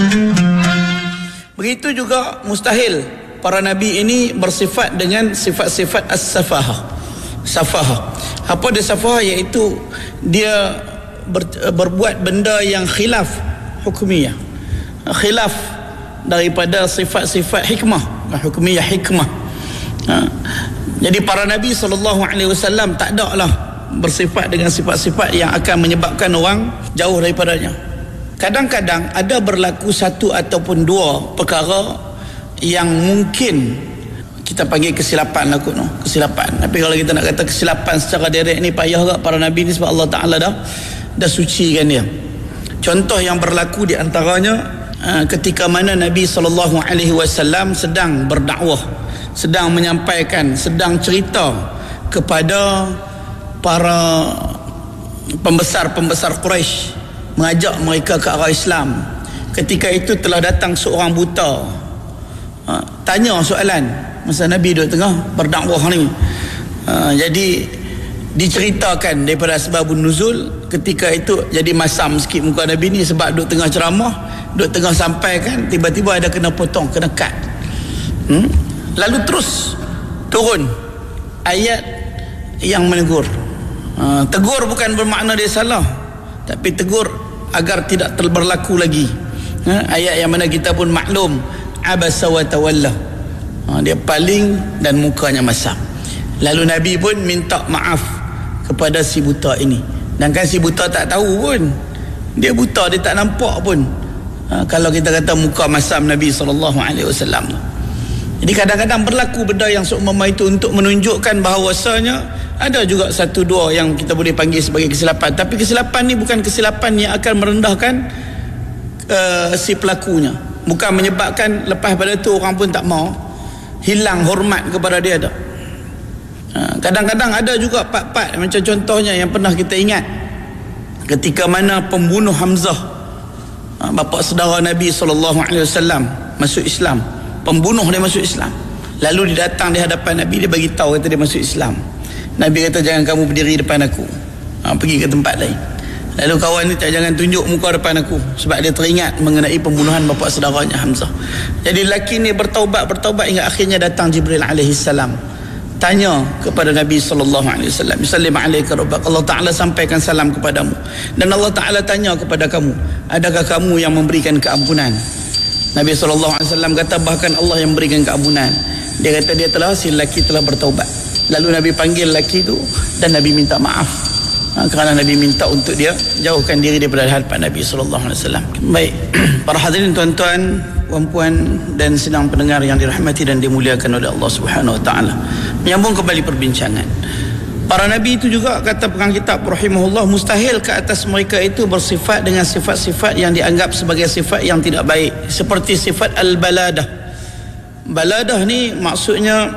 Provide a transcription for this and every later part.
Begitu juga mustahil para nabi ini bersifat dengan sifat-sifat as-safahah. Safahah. Apa dia safahah? Iaitu dia berbuat benda yang khilaf hukumiyah. Khilaf daripada sifat-sifat hikmah. Hukumiyah hikmah. Jadi para nabi SAW tak ada lah bersifat dengan sifat-sifat yang akan menyebabkan orang jauh daripadanya. Kadang-kadang ada berlaku satu ataupun dua perkara yang mungkin kita panggil kesilapan lah kot, no? Kesilapan. Tapi kalau kita nak kata kesilapan secara direct ni payah tak para nabi ni, sebab Allah Ta'ala dah sucikan dia. Contoh yang berlaku di antaranya ketika mana Nabi SAW sedang berdakwah, sedang menyampaikan, sedang cerita kepada para pembesar-pembesar Quraisy, mengajak mereka ke arah Islam. Ketika itu telah datang seorang buta, tanya soalan masa Nabi duduk tengah berdakwah ni. Jadi diceritakan daripada sebabun nuzul. Ketika itu jadi masam sikit muka Nabi ni sebab duduk tengah ceramah, duduk tengah sampaikan, tiba-tiba ada kena potong, kena cut. Lalu terus turun ayat yang menegur. Tegur bukan bermakna dia salah, tapi tegur agar tidak berlaku lagi. Ayat yang mana kita pun maklum, abasa wa tawalla. Dia paling dan mukanya masam. Lalu Nabi pun minta maaf kepada si buta ini. Dan kan si buta tak tahu pun, dia buta, dia tak nampak pun. Kalau kita kata muka masam Nabi SAW. Jadi kadang-kadang berlaku benda yang seumpama itu untuk menunjukkan bahawasanya ada juga satu dua yang kita boleh panggil sebagai kesilapan. Tapi kesilapan ni bukan kesilapan yang akan merendahkan si pelakunya. Bukan menyebabkan lepas pada tu orang pun tak mau, hilang hormat kepada dia dah. Kadang-kadang ada juga part-part macam contohnya yang pernah kita ingat ketika mana pembunuh Hamzah, bapa saudara Nabi SAW, masuk Islam. Pembunuh dia masuk Islam. Lalu dia datang di hadapan Nabi, dia bagi tahu kata dia masuk Islam. Nabi kata jangan kamu berdiri depan aku, pergi ke tempat lain. Lalu kawan ni jangan tunjuk muka depan aku, sebab dia teringat mengenai pembunuhan bapa saudaranya Hamzah. Jadi lelaki ni bertaubat hingga akhirnya datang Jibril alaihissalam, tanya kepada Nabi SAW, Sallim alaika rabbak, Allah Ta'ala sampaikan salam kepadamu. Dan Allah Ta'ala tanya kepada kamu, adakah kamu yang memberikan keampunan? Nabi SAW kata bahkan Allah yang memberikan keampunan. Dia kata dia telah, si lelaki telah bertaubat. Lalu Nabi panggil lelaki itu dan Nabi minta maaf, kerana Nabi minta untuk dia jauhkan diri daripada hadapan Nabi SAW. Baik, para hadirin tuan-tuan, puan-puan dan sedang pendengar yang dirahmati dan dimuliakan oleh Allah Subhanahu Wa Taala. Menyambung kembali perbincangan. Para nabi itu juga kata pengarang kitab rahimahullah, mustahil ke atas mereka itu bersifat dengan sifat-sifat yang dianggap sebagai sifat yang tidak baik, seperti sifat al-baladah. Baladah ni maksudnya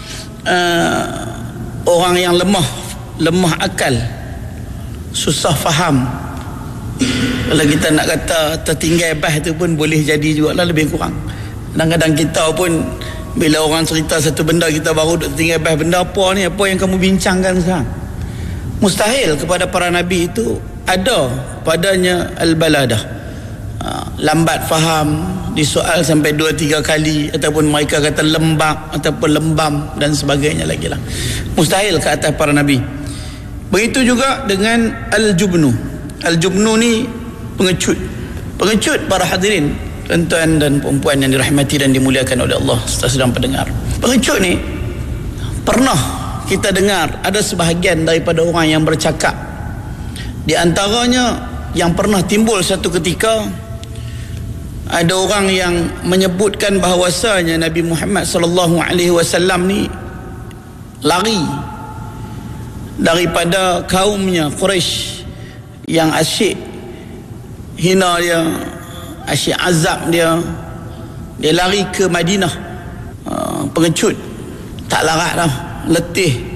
orang yang lemah akal, susah faham. Kalau kita nak kata tertinggal bah itu pun boleh jadi juga lah, lebih kurang. Kadang-kadang kita pun bila orang cerita satu benda, kita baru duk tertinggal bah, benda apa ni, apa yang kamu bincangkan sekarang. Mustahil kepada para nabi itu ada padanya al-baladah, lambat faham, disoal sampai 2-3 kali, ataupun mereka kata lembab ataupun lembam dan sebagainya lagi lah. Mustahil ke atas para nabi. Begitu juga dengan al-jubnu. Al-jubnu ni pengecut para hadirin, tuan-tuan dan perempuan yang dirahmati dan dimuliakan oleh Allah serta sedang pendengar. Pengecut ni pernah kita dengar ada sebahagian daripada orang yang bercakap. Di antaranya yang pernah timbul satu ketika, ada orang yang menyebutkan bahawasanya Nabi Muhammad SAW ni lari daripada kaumnya Quraisy yang asyik hina dia, asyik azab dia. Dia lari ke Madinah. Pengecut, tak larat dah, letih,